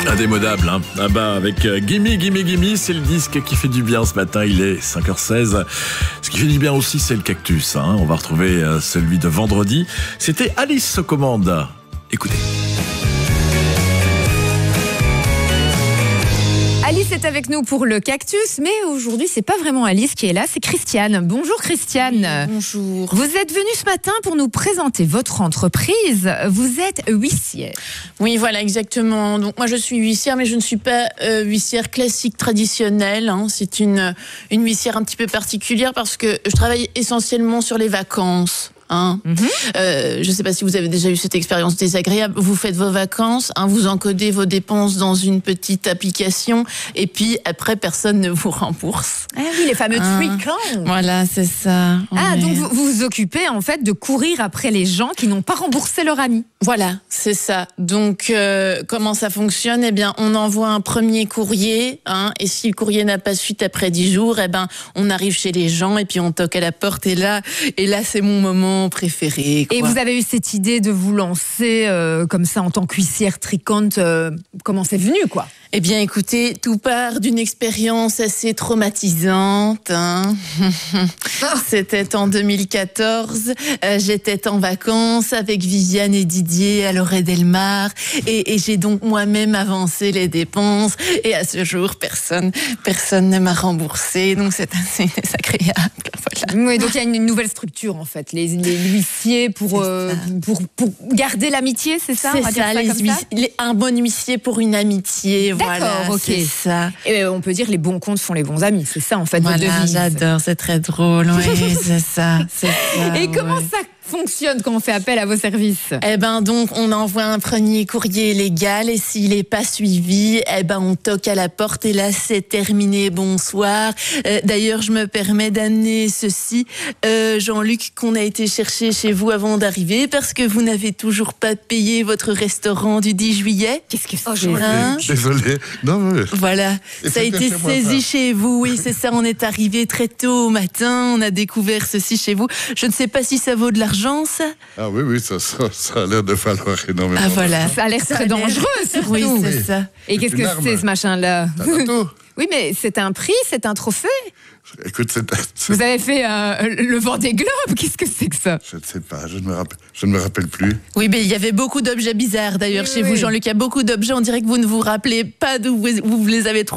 Indémodable, hein. Ah bah, avec Gimme, Gimme, Gimme, c'est le disque qui fait du bien ce matin, il est 5h16. Ce qui fait du bien aussi, c'est le cactus, hein. On va retrouver celui de vendredi. C'était Alice aux commandes. Écoutez. Alice est avec nous pour le cactus, mais aujourd'hui, c'est pas vraiment Alice qui est là, c'est Christiane. Bonjour Christiane. Oui, bonjour. Vous êtes venue ce matin pour nous présenter votre entreprise. Vous êtes huissière. Oui, voilà, exactement. Donc moi, je suis huissière, mais je ne suis pas huissière classique traditionnelle. Hein. C'est une huissière un petit peu particulière parce que je travaille essentiellement sur les vacances. Hein. Je ne sais pas si vous avez déjà eu cette expérience désagréable. Vous faites vos vacances, hein, vous encodez vos dépenses dans une petite application et puis après, personne ne vous rembourse. Ah oui, les fameux trickles. Voilà, c'est ça. Ah, donc vous vous occupez en fait de courir après les gens qui n'ont pas remboursé leur ami. Voilà, c'est ça. Donc, comment ça fonctionne ? Eh bien, on envoie un premier courrier, hein, et si le courrier n'a pas suite après 10 jours, eh ben, on arrive chez les gens et puis on toque à la porte et là c'est mon moment préféré. Quoi. Et vous avez eu cette idée de vous lancer comme ça en tant qu'huissière tricante. Comment c'est venu, quoi ? Eh bien, écoutez, tout part d'une expérience assez traumatisante. Hein. C'était en 2014. J'étais en vacances avec Viviane et Didier à Lorette-Delmar et j'ai donc moi-même avancé les dépenses. Et à ce jour, personne ne m'a remboursé. Donc, c'est assez désagréable. Voilà. Oui, donc il y a une nouvelle structure en fait. Les huissiers pour garder l'amitié, c'est ça ? C'est ça, un bon huissier pour une amitié. Voilà, d'accord, ok. C'est ça. Et on peut dire les bons comptes font les bons amis, c'est ça en fait. Voilà, votre devise. j'adore, c'est très drôle. Oui, c'est ça. Et comment ça fonctionne quand on fait appel à vos services ? Eh ben donc on envoie un premier courrier légal et s'il n'est pas suivi, eh ben on toque à la porte et là c'est terminé. Bonsoir. D'ailleurs je me permets d'amener ceci, Jean-Luc, qu'on a été chercher chez vous avant d'arriver parce que vous n'avez toujours pas payé votre restaurant du 10 juillet. Qu'est-ce que c'est, hein ? Désolé. Non, mais... Voilà, ça a été saisi chez vous. Oui, c'est ça. On est arrivé très tôt au matin. On a découvert ceci chez vous. Je ne sais pas si ça vaut de l'argent. Ça Ah oui, ça a l'air de falloir énormément. Ah voilà, ça a l'air très dangereux, surtout. Oui, c'est ça. Et qu'est-ce que c'est ce machin-là ? Oui, mais c'est un prix, c'est un trophée. Écoute, vous avez fait le Vendée Globe. Qu'est-ce que c'est que ça ? Je ne sais pas, je ne me rappelle plus. Oui, mais il y avait beaucoup d'objets bizarres d'ailleurs chez vous, Jean-Luc. Il y a beaucoup d'objets. On dirait que vous ne vous rappelez pas d'où vous les avez trouvés.